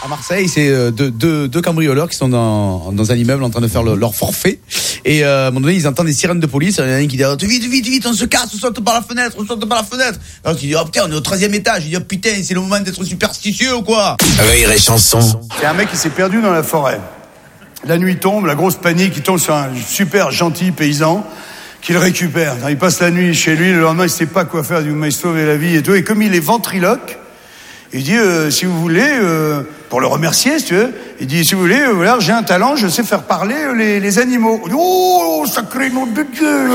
À Marseille, c'est deux cambrioleurs qui sont dans un immeuble en train de faire leur forfait. Et à un moment donné, ils entendent des sirènes de police. Il y en a un qui dit vite, on se casse, on saute par la fenêtre. Alors il dit oh putain, on est au 13e étage. Il dit oh putain, c'est le moment d'être superstitieux ou quoi? Rire et chanson. C'est un mec qui s'est perdu dans la forêt. La nuit tombe, la grosse panique, il tombe sur un super gentil paysan qui le récupère. Il passe la nuit chez lui, le lendemain il sait pas quoi faire, il dit vous m'avez sauvé la vie et tout. Et comme il est ventriloque, il dit si vous voulez, pour le remercier, si tu veux, il dit si vous voulez, voilà, j'ai un talent, je sais faire parler les animaux. Il dit oh sacré nom de Dieu.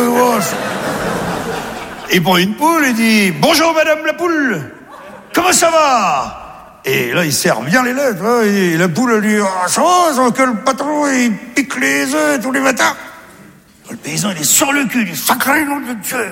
Et pour une poule, il dit bonjour madame la poule, comment ça va? Et là il serre bien les lettres, hein, et la poule lui dit ah ça va, que le patron il pique les œufs tous les matins. Le paysan il est sur le cul, il dit sacré nom de Dieu.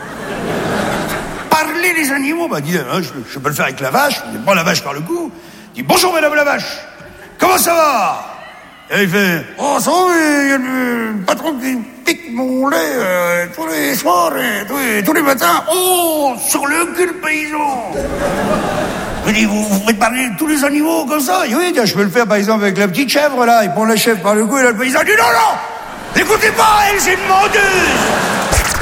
Parler les animaux, bah dit, hein, je peux le faire avec la vache, il prend la vache par le cou, il dit bonjour madame la vache, comment ça va? Et il fait oh ça va, il y a le patron qui pique mon lait tous les soirs et tous les matins. Oh sur le cul le paysan. Il dit vous faites parler tous les animaux comme ça? Il dit oui, je peux le faire par exemple avec la petite chèvre là, il prend la chèvre par le cou et là le paysan dit non, n'écoutez pas, elle c'est une menteuse.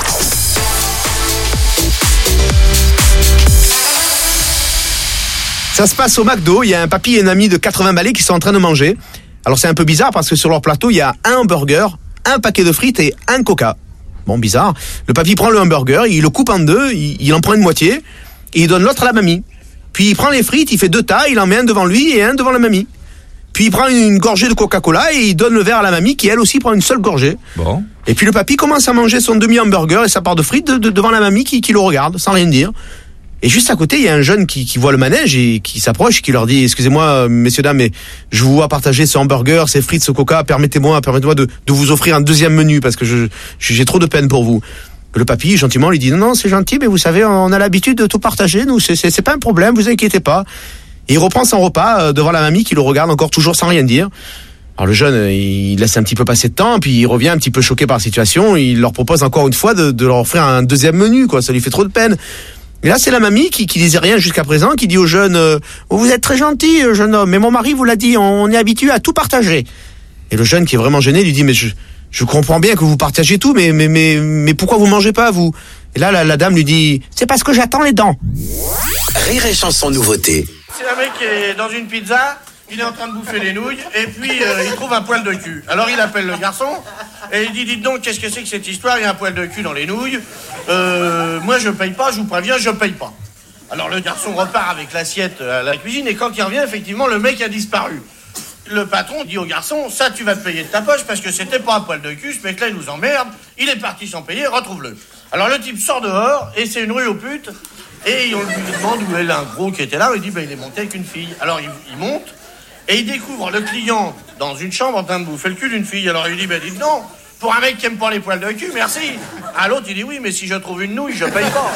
Ça se passe au McDo, il y a un papy et une amie de 80 balais qui sont en train de manger. Alors c'est un peu bizarre parce que sur leur plateau, il y a un hamburger, un paquet de frites et un coca. Bon, bizarre. Le papy prend le hamburger, il le coupe en deux, il en prend une moitié et il donne l'autre à la mamie. Puis il prend les frites, il fait deux tas, il en met un devant lui et un devant la mamie. Puis il prend une gorgée de Coca-Cola et il donne le verre à la mamie qui elle aussi prend une seule gorgée. Bon. Et puis le papy commence à manger son demi-hamburger et sa part de frites devant la mamie qui le regarde sans rien dire. Et juste à côté, il y a un jeune qui voit le manège et qui s'approche, qui leur dit « Excusez-moi, messieurs, dames, mais je vous vois partager ce hamburger, ces frites, ce coca, permettez-moi de vous offrir un deuxième menu parce que j'ai trop de peine pour vous. » Le papy, gentiment, lui dit « Non, c'est gentil, mais vous savez, on a l'habitude de tout partager, nous, c'est pas un problème, vous inquiétez pas. » Et il reprend son repas devant la mamie qui le regarde encore toujours sans rien dire. Alors le jeune, il laisse un petit peu passer de temps, puis il revient un petit peu choqué par la situation, il leur propose encore une fois de leur offrir un deuxième menu, quoi, ça lui fait trop de peine. Et là, c'est la mamie qui disait rien jusqu'à présent, qui dit au jeune vous êtes très gentil, jeune homme, mais mon mari vous l'a dit, on est habitué à tout partager. Et le jeune, qui est vraiment gêné, lui dit mais je comprends bien que vous partagez tout, mais pourquoi vous mangez pas, vous? Et là, la dame lui dit c'est parce que j'attends les dents. Rire et chanson nouveauté. C'est un mec qui est dans une pizza, il est en train de bouffer les nouilles, et puis il trouve un poil de cul. Alors il appelle le garçon, et il dit dites donc, qu'est-ce que c'est que cette histoire, il y a un poil de cul dans les nouilles. Moi je paye pas, je vous préviens, je paye pas. Alors le garçon repart avec l'assiette à la cuisine, et quand il revient, effectivement, le mec a disparu. Le patron dit au garçon, ça tu vas te payer de ta poche, parce que c'était pas un poil de cul, ce mec-là il nous emmerde, il est parti sans payer, retrouve-le. Alors le type sort dehors, et c'est une rue aux putes, et on lui demande où est un gros qui était là, il dit il est monté avec une fille. Alors il monte, et il découvre le client dans une chambre en train de bouffer le cul d'une fille. Alors il dit dites non, pour un mec qui aime pas les poils de cul, merci. À l'autre il dit oui, mais si je trouve une nouille, je paye pas.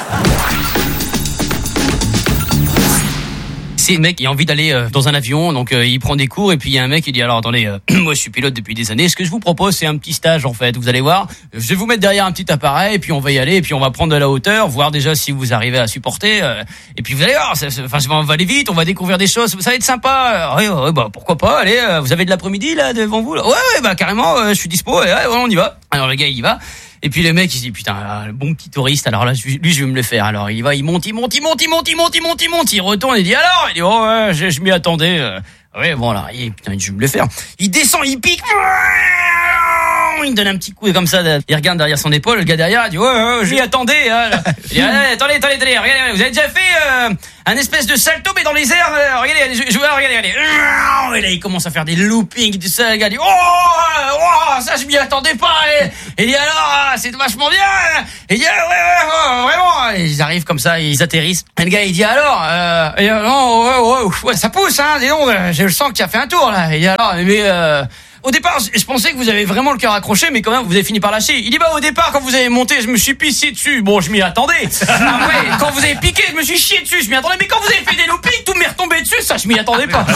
C'est le mec qui a envie d'aller dans un avion, donc il prend des cours et puis il y a un mec qui dit alors attendez, moi je suis pilote depuis des années, ce que je vous propose c'est un petit stage en fait, vous allez voir, je vais vous mettre derrière un petit appareil et puis on va y aller et puis on va prendre de la hauteur, voir déjà si vous arrivez à supporter et puis vous allez voir, on va aller vite, on va découvrir des choses, ça va être sympa. Ouais, bah pourquoi pas, allez, vous avez de l'après-midi là devant vous là? Ouais, bah carrément, je suis dispo, ouais, on y va. Alors le gars il y va. Et puis le mec il se dit putain, le bon petit touriste, alors là lui je vais me le faire. Alors il va, il monte, il retourne, il dit alors, il dit oh ouais, je m'y attendais. Ouais bon là, putain je vais me le faire. Il descend, il pique, il donne un petit coup et comme ça, il regarde derrière son épaule, le gars derrière il dit ouais je m'y attendais. Il dit attendez, regardez, vous avez déjà fait un espèce de salto mais dans les airs, regardez, regardez. Et là il commence à faire des loopings, tout ça, le gars dit oh ça je m'y attendais pas. Et il dit alors c'est vachement bien. Et il dit ouais vraiment. Et ils arrivent comme ça, ils atterrissent. Et le gars il dit alors ouais ça pousse hein, dis donc, j'ai le sang qui a fait un tour là. Il dit alors mais au départ, je pensais que vous avez vraiment le cœur accroché, mais quand même, vous avez fini par lâcher. Il dit, au départ, quand vous avez monté, je me suis pissé dessus. Bon, je m'y attendais. Après, quand vous avez piqué, je me suis chié dessus, je m'y attendais. Mais quand vous avez fait des loopings, tout m'est retombé dessus, ça, je m'y attendais pas.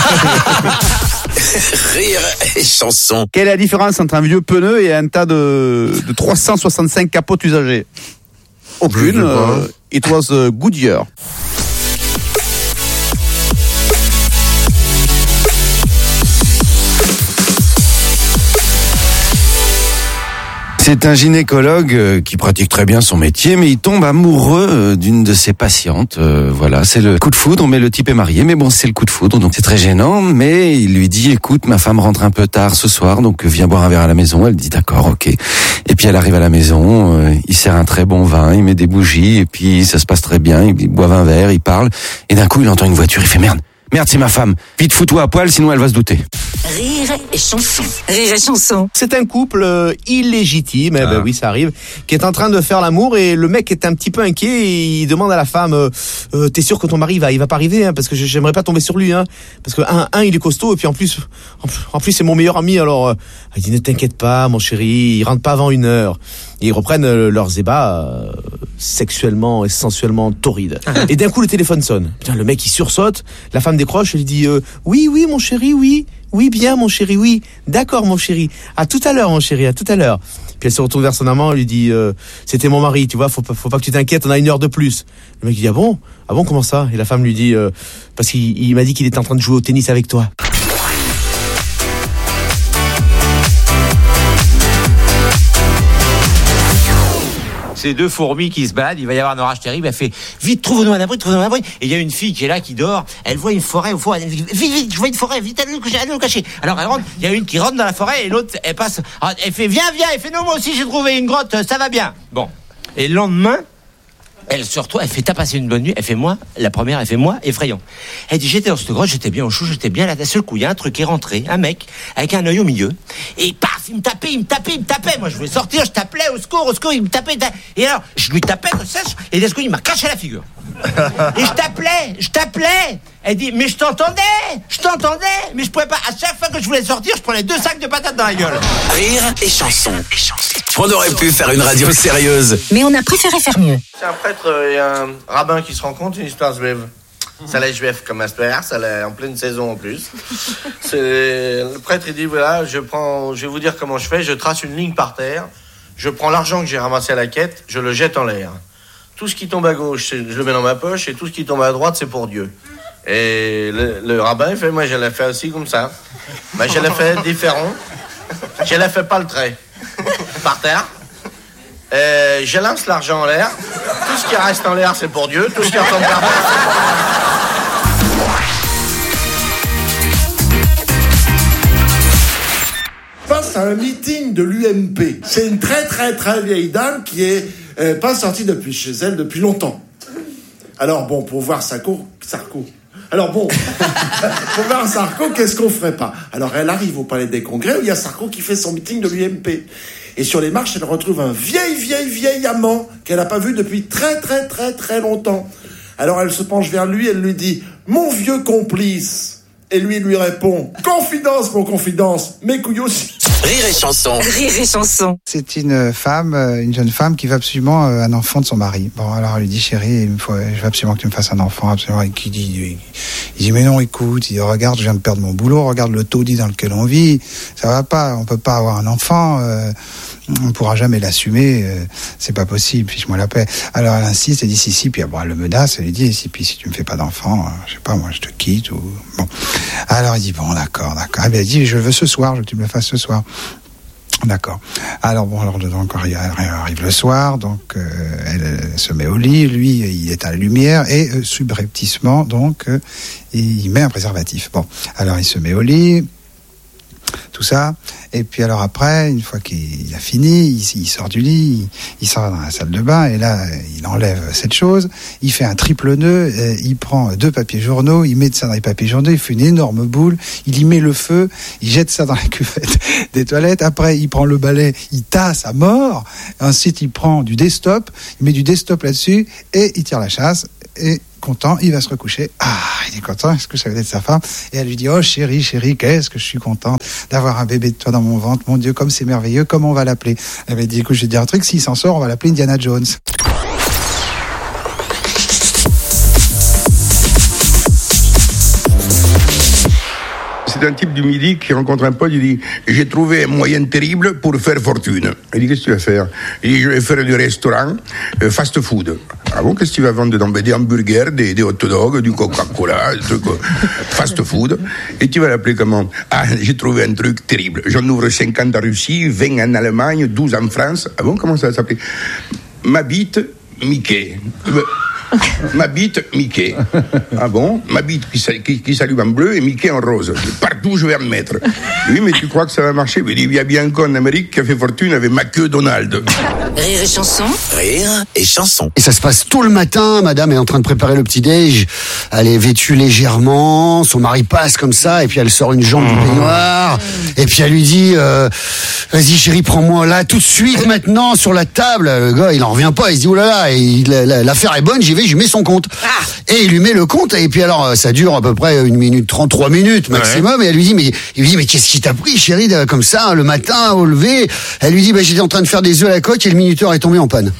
Rire et chanson. Quelle est la différence entre un vieux pneu et un tas de 365 capotes usagées? Aucune. It was Goodyear. C'est un gynécologue qui pratique très bien son métier, mais il tombe amoureux d'une de ses patientes. Voilà, c'est le coup de foudre, mais le type est marié. Mais bon, c'est le coup de foudre, donc c'est très gênant. Mais il lui dit, écoute, ma femme rentre un peu tard ce soir, donc viens boire un verre à la maison. Elle dit, d'accord, ok. Et puis elle arrive à la maison, il sert un très bon vin, il met des bougies, et puis ça se passe très bien. Ils boivent un verre, ils parlent, et d'un coup il entend une voiture, il fait merde, c'est ma femme. Vite, fous-toi à poil, sinon elle va se douter. Rire et chanson. Rire et chanson. C'est un couple illégitime, ben oui, ça arrive, qui est en train de faire l'amour et le mec est un petit peu inquiet et il demande à la femme t'es sûr que ton mari il va pas arriver hein, parce que j'aimerais pas tomber sur lui hein, parce que il est costaud et puis en plus c'est mon meilleur ami alors il dit ne t'inquiète pas mon chéri, il rentre pas avant 1 heure. Et ils reprennent leurs ébats sexuellement et sensuellement torrides. Et d'un coup le téléphone sonne. Putain, le mec il sursaute, la femme décroche et lui dit oui mon chéri, oui bien mon chéri, oui d'accord mon chéri, à tout à l'heure mon chéri, à tout à l'heure. Puis elle se retourne vers son amant, elle lui dit c'était mon mari, tu vois, faut pas que tu t'inquiètes, on a 1 heure de plus. Le mec il dit ah bon comment ça? Et la femme lui dit parce qu'il m'a dit qu'il était en train de jouer au tennis avec toi. C'est 2 fourmis qui se baladent, il va y avoir un orage terrible, elle fait vite, trouve-nous un abri. Et il y a une fille qui est là, qui dort, elle voit une forêt, elle dit vite, je vois une forêt, vite, allez nous cacher. Alors elle rentre, il y a une qui rentre dans la forêt et l'autre, elle passe, elle fait viens, elle fait non, moi aussi j'ai trouvé une grotte, ça va bien. Bon. Et le lendemain, elle se retrouve, elle fait t'as passé une bonne nuit, elle fait moi, la première, elle fait moi, effrayant. Elle dit j'étais dans cette grotte, j'étais bien au chaud, j'étais bien là, d'un seul coup, il y a un truc qui est rentré, un mec, avec un œil au milieu, et paf, il me tapait, moi je voulais sortir, je t'appelais, au secours, il me tapait, et alors, je lui tapais, et d'un seul coup, il m'a caché la figure. Et je t'appelais, elle dit, mais je t'entendais, mais je pouvais pas, à chaque fois que je voulais sortir, je prenais 2 sacs de patates dans la gueule. Rire et chanson. On aurait pu faire une radio sérieuse. Mais on a préféré faire mieux. C'est un prêtre et un rabbin qui se rencontrent, une histoire juive. Ça l'est juif comme asper, ça l'est en pleine saison en plus. Le prêtre il dit voilà, je vais vous dire comment je fais, je trace une ligne par terre, je prends l'argent que j'ai ramassé à la quête, je le jette en l'air. Tout ce qui tombe à gauche, je le mets dans ma poche et tout ce qui tombe à droite, c'est pour Dieu. Et le rabbin il fait moi je l'ai fait aussi comme ça. Je l'ai fait différent. Je l'ai fait pas le trait. Par terre. Je lance l'argent en l'air. Tout ce qui reste en l'air, c'est pour Dieu. Tout ce qui retombe par terre, c'est pour moi. Face à un meeting de l'UMP. C'est une très très très vieille dame qui est pas sortie depuis chez elle depuis longtemps. Alors bon, pour voir Sarko. Alors bon, pour voir Sarko, qu'est-ce qu'on ferait pas? Alors elle arrive au Palais des Congrès où il y a Sarko qui fait son meeting de l'UMP. Et sur les marches, elle retrouve un vieil amant qu'elle n'a pas vu depuis très très très très longtemps. Alors elle se penche vers lui, elle lui dit « Mon vieux complice !» Et lui répond « Confidence, mon confidence, mes couilles aussi !» Rire et chanson. Rire et chanson. C'est une jeune femme qui veut absolument un enfant de son mari. Bon, alors elle lui dit chérie, je veux absolument que tu me fasses un enfant, absolument. Et il dit mais non, écoute, il dit, regarde, je viens de perdre mon boulot, regarde le taudis dans lequel on vit, ça va pas, on peut pas avoir un enfant, on pourra jamais l'assumer, c'est pas possible, fiche-moi la paix. Alors elle insiste, elle dit si, puis elle le menace, elle lui dit si tu me fais pas d'enfant, je sais pas, moi je te quitte ou bon. Alors il dit bon d'accord. Et bien elle dit je veux ce soir, je veux que tu me le fasses ce soir. D'accord. Alors donc arrive le soir, donc elle se met au lit, lui il est à la lumière et subrepticement donc il met un préservatif. Bon, alors il se met au lit, tout ça, et puis alors après, une fois qu'il a fini, il sort du lit, il sort dans la salle de bain, et là, il enlève cette chose, il fait un triple nœud, il prend 2 papiers journaux, il met ça dans les papiers journaux, il fait une énorme boule, il y met le feu, il jette ça dans la cuvette des toilettes, après il prend le balai, il tasse à mort, ensuite il prend du desktop, il met du desktop là-dessus, et il tire la chasse, et content, il va se recoucher. Ah, il est content, est-ce que ça va être sa femme? Et elle lui dit, oh chérie, qu'est-ce que je suis contente d'avoir un bébé de toi dans mon ventre, mon Dieu, comme c'est merveilleux, comment on va l'appeler? Elle m'a dit, écoute, je vais te dire un truc, s'il s'en sort, on va l'appeler Indiana Jones. C'est un type du Midi qui rencontre un pote, il dit « J'ai trouvé un moyen terrible pour faire fortune. » Il dit « Qu'est-ce que tu vas faire ?» Il dit « Je vais faire du restaurant fast-food. » Ah bon, qu'est-ce que tu vas vendre dedans? Des hamburgers, des hot dogs, du Coca-Cola, des trucs fast-food. Et tu vas l'appeler comment? Ah, j'ai trouvé un truc terrible. J'en ouvre 50 en Russie, 20 en Allemagne, 12 en France. Ah bon, comment ça va s'appeler? Ma bite, Mickey. Ma bite, Mickey. Ah bon? Ma bite qui s'allume en bleu et Mickey en rose. Partout je vais en mettre. Oui, mais tu crois que ça va marcher? Mais il y a bien un con en Amérique qui a fait fortune avec ma queue Donald. Rire et chanson. Rire et chanson. Et ça se passe tôt le matin, madame est en train de préparer le petit-déj, elle est vêtue légèrement, son mari passe comme ça, et puis elle sort une jambe du peignoir, et puis elle lui dit, vas-y chérie, prends-moi là, tout de suite, maintenant, sur la table. Le gars, il en revient pas, il se dit, oh là là, l'affaire est bonne, j'y vais, je lui mets son compte. Et il lui met le compte, et puis alors, ça dure à peu près 1 minute 30, 3 minutes maximum, et elle lui dit, mais qu'est-ce qui t'a pris, chérie, comme ça, le matin, au lever? Elle lui dit, j'étais en train de faire des œufs à la coque, et le minuteur est tombé en panne.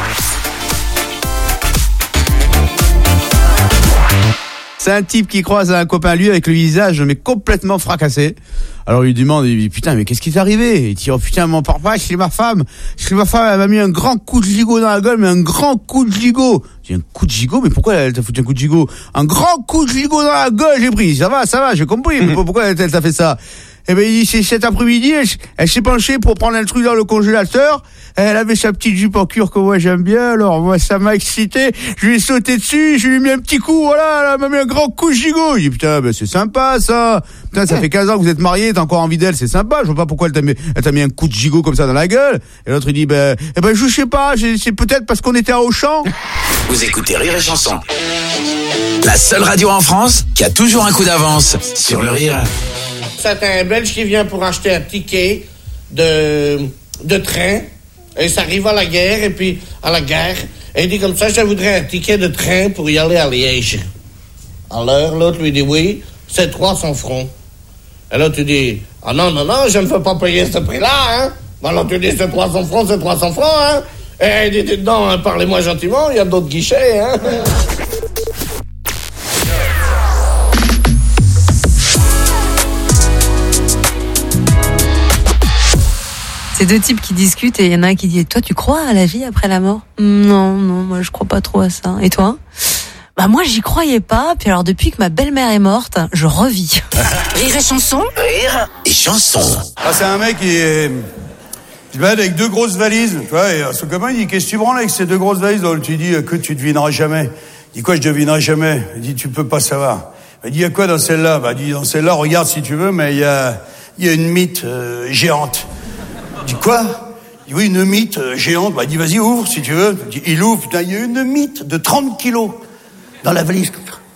C'est un type qui croise un copain à lui avec le visage mais complètement fracassé. Alors il lui demande, il dit, putain, mais qu'est-ce qui t'est arrivé? Il dit, oh putain, mon papa, c'est ma femme, elle m'a mis un grand coup de gigot dans la gueule, mais un grand coup de gigot. J'ai un coup de gigot, mais pourquoi elle t'a foutu un coup de gigot? Un grand coup de gigot dans la gueule, j'ai pris. Ça va, j'ai compris, mais pourquoi elle t'a fait ça? Eh ben, il dit, c'est cet après-midi, elle s'est penchée pour prendre un truc dans le congélateur. Elle avait sa petite jupe en cuir que moi j'aime bien, alors moi ça m'a excité. Je lui ai sauté dessus, je lui ai mis un petit coup, voilà, elle m'a mis un grand coup de gigot. Il dit, putain, c'est sympa ça. Putain, ça fait 15 ans que vous êtes mariés, t'as encore envie d'elle, c'est sympa. Je vois pas pourquoi elle t'a mis un coup de gigot comme ça dans la gueule. Et l'autre il dit, je sais pas, c'est peut-être parce qu'on était à Auchan. Vous écoutez Rire et Chanson. La seule radio en France qui a toujours un coup d'avance sur le rire. C'est un Belge qui vient pour acheter un ticket de train. Et ça arrive à la gare, et il dit comme ça, je voudrais un ticket de train pour y aller à Liège. Alors, l'autre lui dit oui, c'est 300 francs. Et là, tu dis, ah non, je ne veux pas payer ce prix-là, hein. Alors, tu dis, c'est 300 francs, hein. Et il dit, non, parlez-moi gentiment, il y a d'autres guichets, hein. C'est 2 types qui discutent et il y en a un qui dit, toi tu crois à la vie après la mort? Non, moi je crois pas trop à ça. Et toi? Moi j'y croyais pas, puis alors depuis que ma belle-mère est morte, je revis. Rire et chanson. Rire et chanson. C'est un mec qui se balade avec 2 grosses valises, tu vois, et son copain il dit, qu'est-ce que tu branles avec ces 2 grosses valises? Donc tu dis, que tu devineras jamais. Il dit, quoi, je devinerai jamais? Il dit, tu peux pas savoir. Il dit, il y a quoi dans celle-là? Il dit, dans celle-là, regarde si tu veux, mais il y a une mythe géante. Il dit, quoi? Il dit, oui, une mythe géante. Il dit, vas-y, ouvre si tu veux. Il ouvre, putain, il y a une mythe de 30 kilos dans la valise.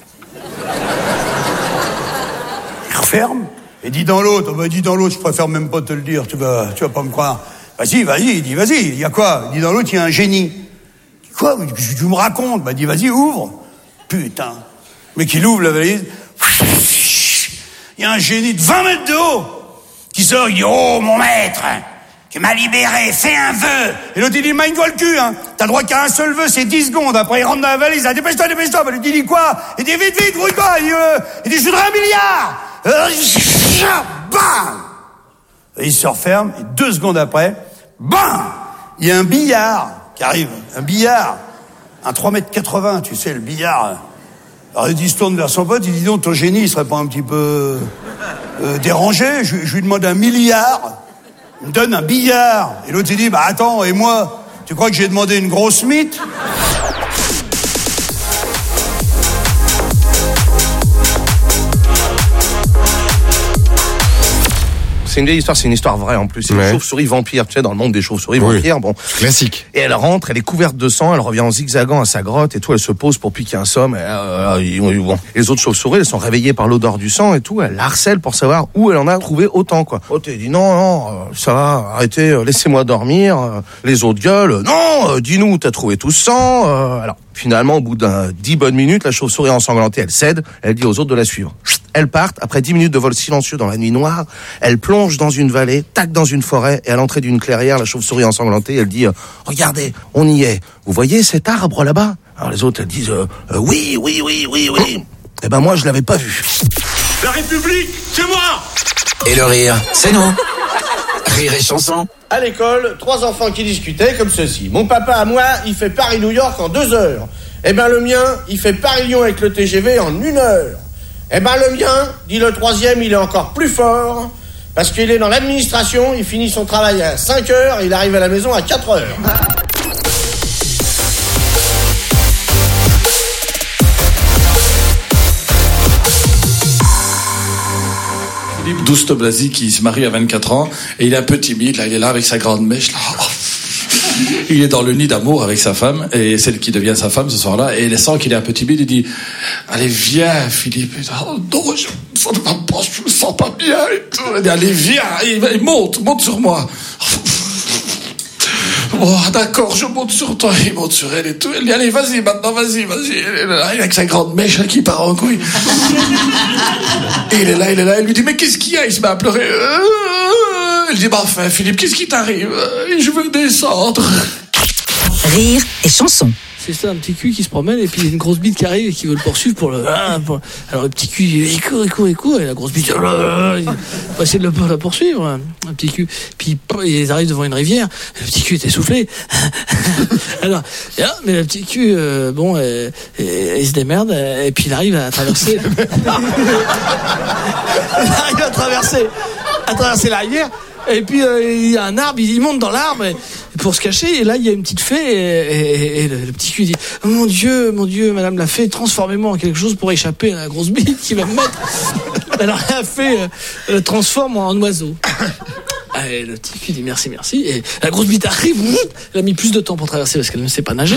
Il referme et dit dans l'autre, je préfère même pas te le dire, tu vas pas me croire. Vas-y, il dit, vas-y, il y a quoi? Il dit, dans l'autre, il y a un génie. Il dit, quoi? Tu me racontes? Il dit, vas-y, ouvre. Putain. Mais qu'il ouvre la valise. Il y a un génie de 20 mètres de haut qui sort, il dit, oh, mon maître, tu m'as libéré, fais un vœu. Et l'autre, il dit, magne-toi le cul, hein. T'as le droit qu'à un seul vœu, c'est 10 secondes. Après, il rentre dans la valise, il dit, dépêche-toi. Il dit, quoi? Il dit, vite, brouille-toi. Il dit, je voudrais 1 milliard. Bam! Et il se referme, et 2 secondes après, bam! Il y a un billard qui arrive. Un billard. Un 3,80 m, tu sais, le billard. Alors, il se tourne vers son pote, il dit, donc, ton génie, il serait pas un petit peu, dérangé? Je lui demande 1 milliard. Il me donne un billard. Et l'autre, il dit, attends, et moi, tu crois que j'ai demandé une grosse mythe? C'est une vieille histoire, c'est une histoire vraie en plus. C'est une chauve-souris vampire, tu sais, dans le monde des chauves-souris vampires. Bon, classique. Et elle rentre, elle est couverte de sang, elle revient en zigzagant à sa grotte et tout, elle se pose pour piquer un somme. Bon. Les autres chauves-souris, elles sont réveillées par l'odeur du sang et tout, elle la harcèle pour savoir où elle en a trouvé autant, quoi. Oh, t'es dit non, ça va, arrêtez, laissez-moi dormir. Les autres gueules, non, dis-nous, t'as trouvé tout ce sang. Alors, finalement, au bout d'10 bonnes minutes, la chauve-souris ensanglantée, elle cède, elle dit aux autres de la suivre. Elles partent, après 10 minutes de vol silencieux dans la nuit noire, elle plonge dans une vallée, tac dans une forêt, et à l'entrée d'une clairière, la chauve-souris ensanglantée, elle dit, regardez, on y est. Vous voyez cet arbre là-bas? Alors les autres, elles disent, oui. Eh ben moi, je l'avais pas vu. La République, c'est moi. Et le rire, c'est nous. Rire et chanson. À l'école, 3 enfants qui discutaient comme ceci. Mon papa à moi, il fait Paris-New York en 2 heures. Eh ben le mien, il fait Paris-Lyon avec le TGV en 1 heure. Eh ben le mien, dit le 3e, il est encore plus fort, parce qu'il est dans l'administration, il finit son travail à 5 heures, et il arrive à la maison à 4 heures. Philippe Douste-Blazy qui se marie à 24 ans et il est un peu timide, là il est là avec sa grande mèche là. Il est dans le nid d'amour avec sa femme et celle qui devient sa femme ce soir-là et elle sent qu'il est un peu timide, il dit allez viens Philippe. Oh, non, je me sens pas bien et tout. Elle dit allez viens, il monte sur moi. Oh, d'accord, je monte sur toi, il monte sur elle et tout. Elle dit, allez, vas-y, maintenant, vas-y. Elle est là, avec sa grande mèche là, qui part en couille. Et il est là, elle lui dit, mais qu'est-ce qu'il y a? Il se met à pleurer. Elle dit, bah, enfin, Philippe, qu'est-ce qui t'arrive? Je veux descendre. Rire et chanson. C'est ça, un petit cul qui se promène et puis il y a une grosse bite qui arrive et qui veut le poursuivre pour le... Alors le petit cul, il court et la grosse bite, il va essayer de la poursuivre, un petit cul. Puis ils arrivent devant une rivière, le petit cul est essoufflé. Alors, mais le petit cul, il se démerde et puis il arrive à traverser... il arrive à traverser la rivière. Et puis il y a un arbre, il monte dans l'arbre pour se cacher. Et là il y a une petite fée et le petit cul dit oh, mon Dieu, Madame la fée, transformez-moi en quelque chose pour échapper à la grosse bite qui va me mettre. Alors la fée le transforme en oiseau. Et le petit cul dit merci. Et la grosse bite arrive. Elle a mis plus de temps pour traverser parce qu'elle ne sait pas nager.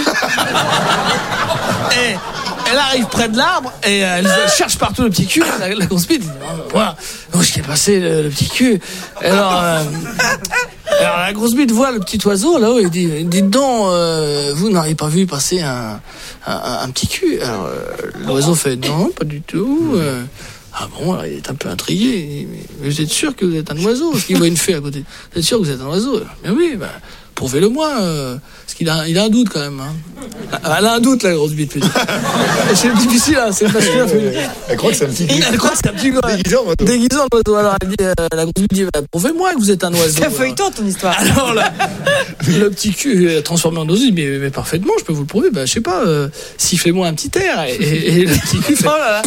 Et elle arrive près de l'arbre et elle cherche partout le petit cul. La grosse bite dit voilà, où est-ce qu'il est passé le petit cul? Alors la grosse bite voit le petit oiseau là-haut et dit dites donc, vous n'avez pas vu passer un petit cul? Alors l'oiseau fait non, pas du tout. Ah bon, alors il est un peu intrigué. Il dit, mais vous êtes sûr que vous êtes un oiseau? Parce qu'il voit une fée à côté. Vous êtes sûr que vous êtes un oiseau? Mais oui, prouvez-le-moi. Parce qu'il a un doute quand même. Hein. Elle a un doute, la grosse bite. C'est difficile, hein, c'est parce que... Elle croit que c'est un petit Elle croit que c'est un petit gars. Déguisant en oiseau. Alors elle dit, la grosse bite dit, prouvez-moi que vous êtes un oiseau. C'est un feuilleton ton histoire. Alors là, le petit cul est transformé en oiseau. Il dit, mais parfaitement, je peux vous le prouver. Je sais pas, sifflez-moi un petit air. Et le petit cul fait... Oh là là.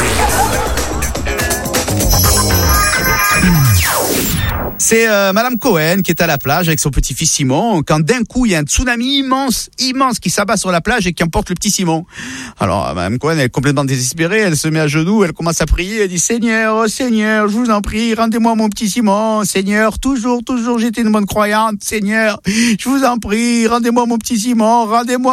C'est Madame Cohen qui est à la plage avec son petit-fils Simon quand d'un coup il y a un tsunami immense qui s'abat sur la plage et qui emporte le petit Simon. Alors Madame Cohen elle est complètement désespérée, elle se met à genoux, elle commence à prier, elle dit Seigneur, je vous en prie, rendez-moi mon petit Simon, Seigneur, toujours j'étais une bonne croyante, Seigneur, je vous en prie, rendez-moi mon petit Simon.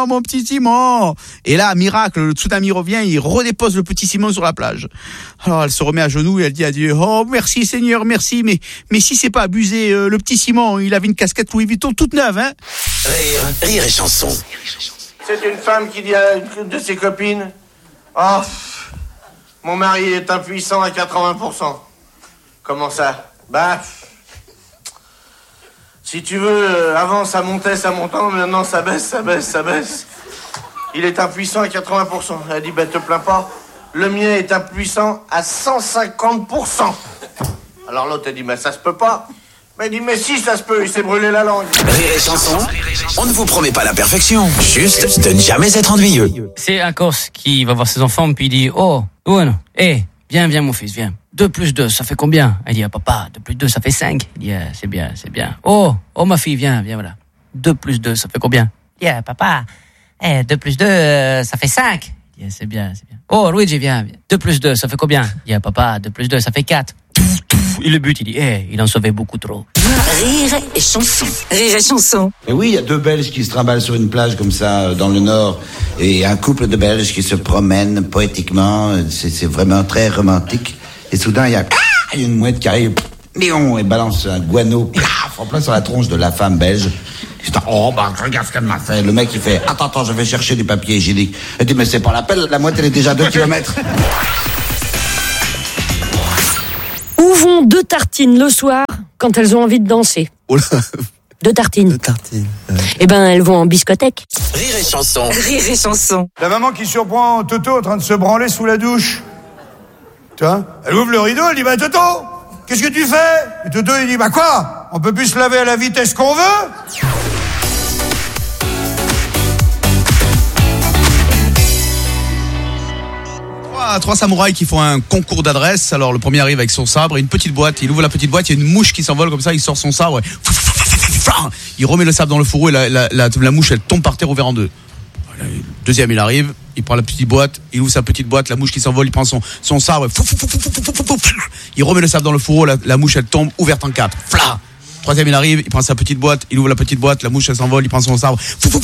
Et là, miracle, le tsunami revient, il redépose le petit Simon sur la plage. Alors elle se remet à genoux et elle dit à Dieu, oh merci Seigneur, merci, mais si c'est pas abusé, le petit Simon, il avait une casquette Louis Vuitton toute neuve, hein. Rire et chanson. C'est une femme qui dit à une de ses copines oh, mon mari est impuissant à 80%. Comment ça? Si tu veux, avant ça montait, maintenant ça baisse. Il est impuissant à 80%. Elle dit te plains pas, le mien est impuissant à 150%. Alors l'autre elle dit ça se peut pas. Mais il dit mais si ça se peut, il s'est brûlé la langue. Rire et chanson, on ne vous promet pas la perfection, juste de ne jamais être ennuyeux. C'est un Corse qui va voir ses enfants puis il dit oh bueno, viens mon fils, viens. 2 plus 2, ça fait combien? Elle dit papa, 2 plus 2 ça fait 5. Il dit c'est bien. Oh ma fille, viens voilà. 2 plus 2 ça fait combien? Il dit papa, 2 plus 2 ça fait 5. Il dit c'est bien. Oh Luigi, viens. 2 plus 2 ça fait combien? Il dit papa, 2 plus 2 ça fait 4. Il le bute, il dit il en sauvait beaucoup trop. Rire et chanson. Et oui, il y a 2 Belges qui se trimballent sur une plage comme ça dans le Nord et un couple de Belges qui se promènent poétiquement, c'est vraiment très romantique. Et soudain, il y a une mouette qui arrive et balance un guano en plein sur la tronche de la femme belge. Regarde ce qu'elle m'a fait. Le mec il fait attends, je vais chercher du papier hygiénique. Elle dit mais c'est pas la peine, la mouette elle est déjà 2 kilomètres. Où vont 2 tartines le soir quand elles ont envie de danser? 2 tartines. 2 tartines. Eh ben, elles vont en biscothèque. Rire et chanson. Rire et chanson. La maman qui surprend Toto en train de se branler sous la douche. Tu vois? Elle ouvre le rideau, elle dit, bah, Toto, qu'est-ce que tu fais? Et Toto, il dit, bah, quoi? On peut plus se laver à la vitesse qu'on veut? Trois samouraïs qui font un concours d'adresse. Alors le premier arrive avec son sabre et une petite boîte. Il ouvre la petite boîte, il y a une mouche qui s'envole comme ça. Il sort son sabre. Il remet le sabre dans le fourreau et la mouche elle tombe par terre ouvert en deux. Le deuxième il arrive, il prend la petite boîte, il ouvre sa petite boîte, la mouche qui s'envole, il prend son sabre. Il remet le sabre dans le fourreau, la mouche elle tombe ouverte en quatre. Troisième il arrive, il prend sa petite boîte, il ouvre la petite boîte, la mouche elle s'envole, il prend son sabre.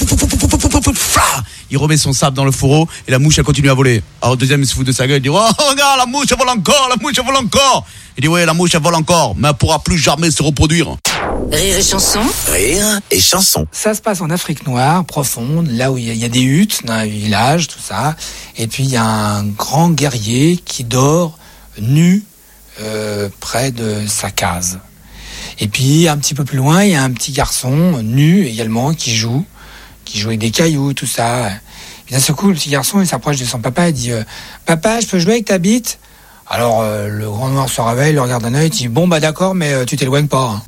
Il remet son sabre dans le fourreau et la mouche elle continue à voler. Alors le deuxième il se fout de sa gueule, il dit, oh regarde la mouche elle vole encore. Il dit, ouais la mouche elle vole encore, mais elle pourra plus jamais se reproduire. Rire et chanson. Rire et chanson. Ça se passe en Afrique noire, profonde, là où il y a des huttes dans un village, tout ça. Et puis il y a un grand guerrier qui dort nu près de sa case. Et puis un petit peu plus loin, il y a un petit garçon nu également qui joue avec des cailloux, tout ça. Et d'un seul coup, le petit garçon, il s'approche de son papa et dit papa, je peux jouer avec ta bite? Alors le grand noir se réveille, le regarde d'un œil, il dit bon bah d'accord, mais tu t'éloignes pas. Hein.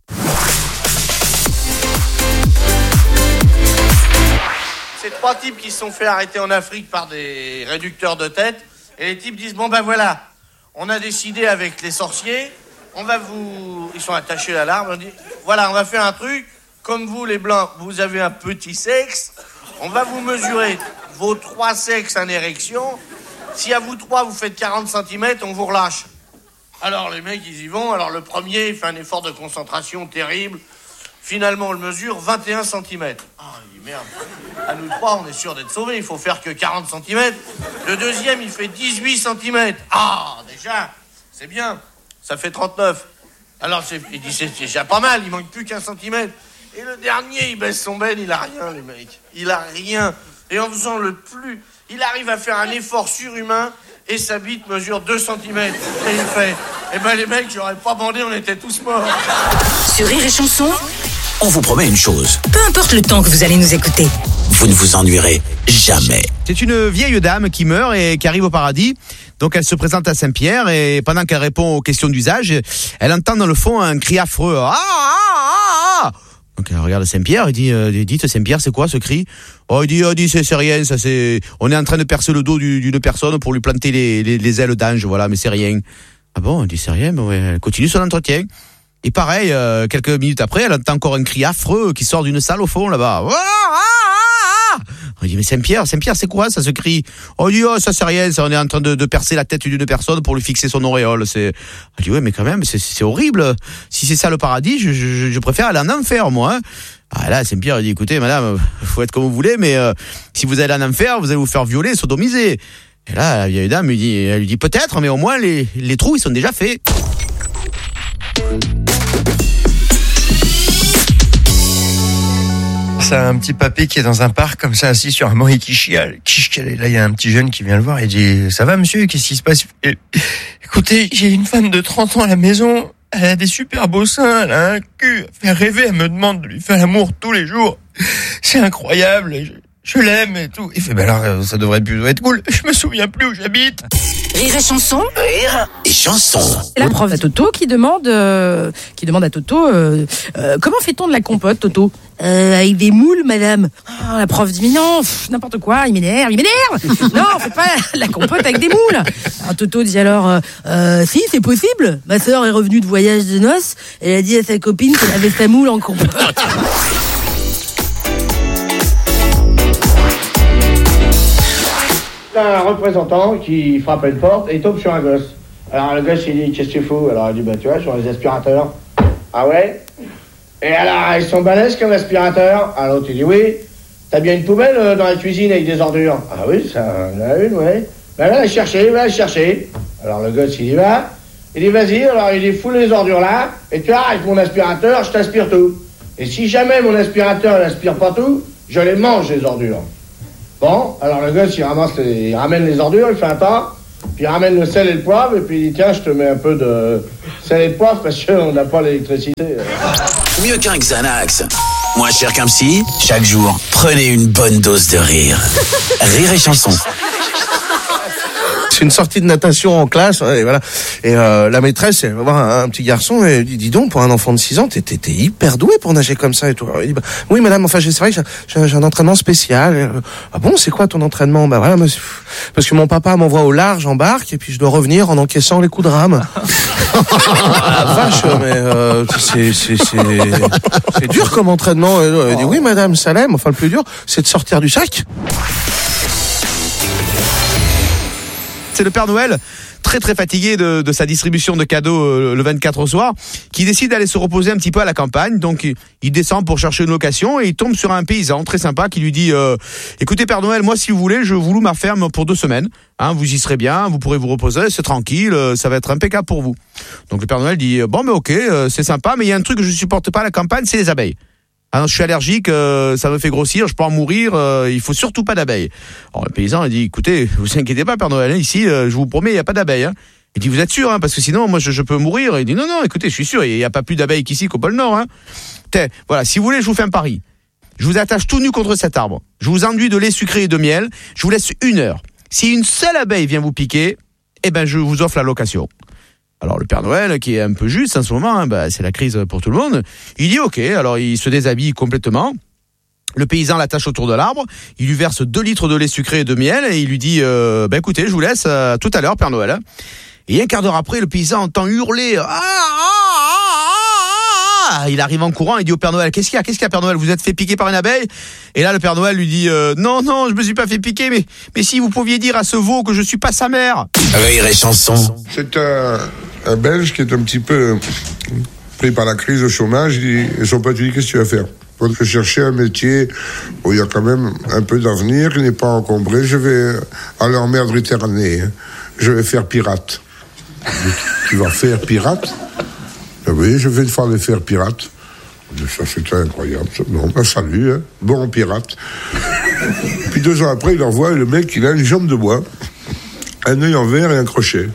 C'est 3 types qui se sont fait arrêter en Afrique par des réducteurs de tête. Et les types disent bon bah voilà, on a décidé avec les sorciers. Ils sont attachés à l'arbre, on dit, voilà, on va faire un truc, comme vous les blancs, vous avez un petit sexe, on va vous mesurer vos 3 sexes en érection, si à vous 3 vous faites 40 cm, on vous relâche. Alors les mecs, ils y vont, alors le premier, il fait un effort de concentration terrible, finalement on le mesure 21 cm. Ah, il dit merde, à nous 3, on est sûr d'être sauvés, il faut faire que 40 cm. Le deuxième, il fait 18 cm. Ah, déjà, c'est bien. Ça fait 39. Alors, il dit, c'est déjà pas mal, il manque plus qu'un centimètre. Et le dernier, il baisse son ben, il a rien, les mecs. Il a rien. Et en faisant le plus, il arrive à faire un effort surhumain et sa bite mesure 2 cm. Et il fait, eh ben les mecs, j'aurais pas bandé, on était tous morts. Sur Rire et Chanson, On vous promet une chose. peu importe le temps que vous allez nous écouter. Vous ne vous ennuierez jamais. C'est une vieille dame qui meurt et qui arrive au paradis. Donc elle se présente à Saint-Pierre et pendant qu'elle répond aux questions d'usage, elle entend dans le fond un cri affreux. Ah. Donc elle regarde Saint-Pierre et dit dites Saint-Pierre, c'est quoi ce cri? Oh il dit c'est rien, ça c'est on est en train de percer le dos d'une personne pour lui planter les ailes d'ange, voilà, mais c'est rien. Ah bon, elle dit c'est rien, mais ouais, elle continue son entretien. Et pareil, quelques minutes après, elle entend encore un cri affreux qui sort d'une salle au fond là-bas. On dit mais Saint-Pierre, c'est quoi ça, ce cri? On dit ça c'est rien, ça, on est en train de percer la tête d'une personne pour lui fixer son auréole. Elle dit ouais mais quand même c'est horrible. Si c'est ça le paradis, je préfère aller en enfer moi. Hein. Ah là Saint-Pierre il dit écoutez madame, faut être comme vous voulez, mais si vous allez en enfer, vous allez vous faire violer, sodomiser. Et là la vieille dame elle lui dit peut-être, mais au moins les trous ils sont déjà faits. C'est un petit papé qui est dans un parc comme ça assis sur un banc et qui chiale. Et là il y a un petit jeune qui vient le voir et dit ça va monsieur, qu'est-ce qui se passe? Écoutez, j'ai une femme de 30 ans à la maison, elle a des super beaux seins, elle a un cul, elle fait rêver, elle me demande de lui faire l'amour tous les jours. C'est incroyable, je l'aime et tout. Il fait alors ça devrait plus être cool, je me souviens plus où j'habite. Rire et Chanson. Rire et chanson. C'est la prof à Toto qui demande à Toto comment fait-on de la compote, Toto? Avec des moules, madame. Ah, la prof dit mais non, n'importe quoi, il m'énerve. Non, on fait pas la compote avec des moules. Alors Toto dit alors si, c'est possible. Ma sœur est revenue de voyage de noces, elle a dit à sa copine qu'elle avait sa moule en compote. Un représentant qui frappe à une porte et il tombe sur un gosse. Alors le gosse il dit qu'est-ce que tu fous? Alors il dit bah tu vois, sur les aspirateurs. Ah ouais? Et alors ils sont balèzes comme aspirateur. Alors l'autre il dit oui. T'as bien une poubelle dans la cuisine avec des ordures? Ah oui, ça en a une, ouais. Ben va la chercher. Alors le gosse il y va. Il dit vas-y, alors il dit foule les ordures là. Et tu vois, avec mon aspirateur, je t'aspire tout. Et si jamais mon aspirateur n'aspire pas tout, je les mange les ordures. Bon, alors le gosse, il ramène les ordures, il fait un tas, puis il ramène le sel et le poivre, et puis il dit, tiens, je te mets un peu de sel et de poivre, parce qu'on n'a pas l'électricité. Mieux qu'un Xanax. Moins cher qu'un psy. Chaque jour, prenez une bonne dose de rire. Rire et chanson. c'est une sortie de natation en classe, et voilà. Et la maîtresse, elle va voir un petit garçon et elle dit, dis donc, pour un enfant de 6 ans, t'es hyper doué pour nager comme ça et tout. Alors, il dit, oui madame, enfin c'est vrai que j'ai un entraînement spécial. Ah bon, c'est quoi ton entraînement? Bah voilà, parce que mon papa m'envoie au large en barque et puis je dois revenir en encaissant les coups de rame. Ah, vache, mais c'est dur comme entraînement. Elle dit, oui madame, ça l'aime. Enfin le plus dur, c'est de sortir du sac. C'est le Père Noël, très très fatigué de sa distribution de cadeaux le 24 au soir, qui décide d'aller se reposer un petit peu à la campagne. Donc il descend pour chercher une location et il tombe sur un paysan très sympa qui lui dit écoutez Père Noël, moi si vous voulez, je vous loue ma ferme pour 2 semaines. Hein, vous y serez bien, vous pourrez vous reposer, c'est tranquille, ça va être impeccable pour vous. Donc le Père Noël dit bon mais ok, c'est sympa, mais il y a un truc que je supporte pas à la campagne, c'est les abeilles. Ah non, je suis allergique, ça me fait grossir, je peux en mourir, il faut surtout pas d'abeilles. Alors le paysan il dit écoutez, vous inquiétez pas Père Noël, ici je vous promets il y a pas d'abeilles. Hein. Il dit vous êtes sûr parce que sinon moi je peux mourir. Il dit non écoutez je suis sûr, il y a pas plus d'abeilles qu'ici qu'au pôle Nord. Hein. Voilà, si vous voulez je vous fais un pari. Je vous attache tout nu contre cet arbre. Je vous enduis de lait sucré et de miel. Je vous laisse 1 heure. Si une seule abeille vient vous piquer, eh ben je vous offre la location. Alors le Père Noël, qui est un peu juste en ce moment, hein, c'est la crise pour tout le monde, il dit ok, alors il se déshabille complètement, le paysan l'attache autour de l'arbre, il lui verse 2 litres de lait sucré et de miel, et il lui dit écoutez, je vous laisse tout à l'heure Père Noël. Et un quart d'heure après, le paysan entend hurler il arrive en courant, il dit au Père Noël qu'est-ce qu'il y a Père Noël, vous êtes fait piquer par une abeille? Et là le Père Noël lui dit non je me suis pas fait piquer, mais si vous pouviez dire à ce veau que je suis pas sa mère. Rire et chanson. C'est un Belge qui est un petit peu pris par la crise au chômage. Et son pote lui dit qu'est-ce que tu vas faire? Faut que chercher un métier où il y a quand même un peu d'avenir, qui n'est pas encombré. Je vais aller en mer Méditerranée. Je vais faire pirate. Tu vas faire pirate? Oui, je vais une fois les faire pirate. Ça, c'était incroyable. Non, salut, hein. Bon pirate. Puis 2 ans après, il envoie le mec, il a une jambe de bois, un œil en verre et un crochet.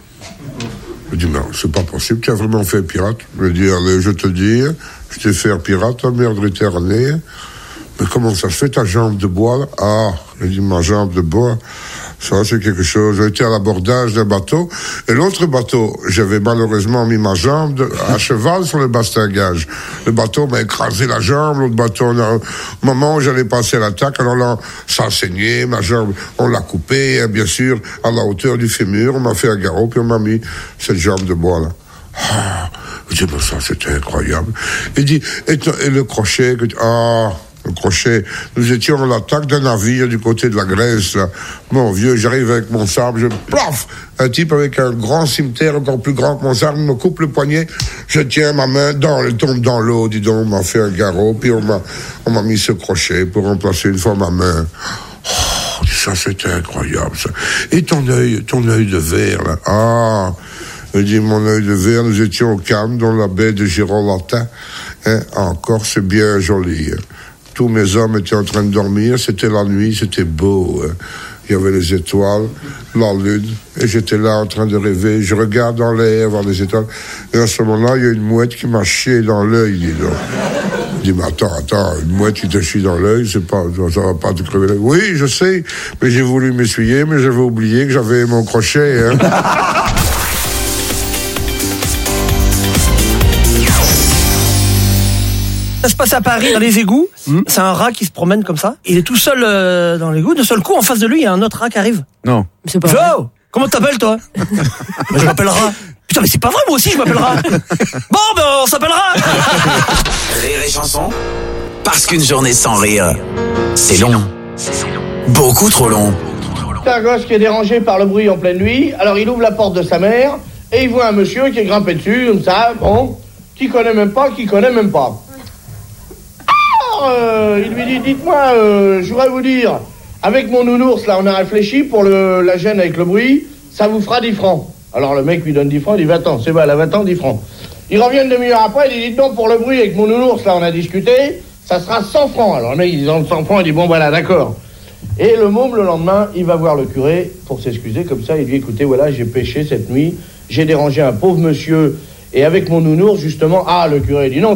Je dis, non, c'est pas possible, tu as vraiment fait pirate? Je lui dis, allez, je te dis, je t'ai fait pirate en mer Méditerranée. Mais comment ça se fait, ta jambe de bois, là? Ah, je dis, ma jambe de bois, ça, c'est quelque chose. J'ai été à l'abordage d'un bateau, et l'autre bateau, j'avais malheureusement mis ma jambe à cheval sur le bastingage. Le bateau m'a écrasé la jambe, l'autre bateau, au moment où j'allais passer l'attaque, alors là, ça saignait, ma jambe, on l'a coupée, bien sûr, à la hauteur du fémur, on m'a fait un garrot, puis on m'a mis cette jambe de bois, là. Ah, je dis, ça, c'était incroyable. Il dit, et le crochet, le crochet. Nous étions à l'attaque d'un navire du côté de la Grèce, là. Mon vieux, j'arrive avec mon sabre, plaf! Un type avec un grand cimetière encore plus grand que mon sabre me coupe le poignet, je tiens ma main, elle tombe dans l'eau, dis donc, on m'a fait un garrot, puis on m'a mis ce crochet pour remplacer une fois ma main. Oh, ça, c'était incroyable, ça. Et ton œil de verre, là. Ah! Je dis, mon œil de verre, nous étions au Cannes, dans la baie de Girolata. Hein, encore, c'est bien joli, hein. Tous mes hommes étaient en train de dormir, c'était la nuit, c'était beau. Hein. Il y avait les étoiles, la lune, et j'étais là en train de rêver. Je regarde dans l'air, voir les étoiles, et à ce moment-là, il y a une mouette qui m'a chié dans l'œil, dis donc. Je dis, mais attends, une mouette qui te chie dans l'œil, ça va pas te crever l'œil. Oui, je sais, mais j'ai voulu m'essuyer, mais j'avais oublié que j'avais mon crochet, hein. Ça se passe à Paris, dans les égouts. C'est un rat qui se promène comme ça. Il est tout seul dans l'égout. De seul coup, en face de lui, il y a un autre rat qui arrive. Non. C'est pas vrai. Comment t'appelles, toi? Je m'appelle Rat. Putain, mais c'est pas vrai, moi aussi, je m'appelle Rat. Bon, ben, on s'appellera. Rire et chanson. Parce qu'une journée sans rire, c'est long. Beaucoup trop long. C'est un gosse qui est dérangé par le bruit en pleine nuit. Alors, il ouvre la porte de sa mère et il voit un monsieur qui est grimpé dessus, comme ça, bon, qui connaît même pas. Il lui dit, dites-moi, je voudrais vous dire, avec mon nounours, là, on a réfléchi pour la gêne avec le bruit, ça vous fera 10 francs. Alors le mec lui donne 10 francs, il dit, va-t'en, c'est bon, là, va-t'en, 10 francs. Il revient une demi-heure après, il dit, dites donc, pour le bruit avec mon nounours, là, on a discuté, ça sera 100 francs. Alors le mec, il dit, 100 francs, il dit, bon, voilà, d'accord. Et le môme, le lendemain, il va voir le curé pour s'excuser, comme ça, il dit, écoutez, voilà, j'ai péché cette nuit, j'ai dérangé un pauvre monsieur, et avec mon nounours, justement, le curé dit, non,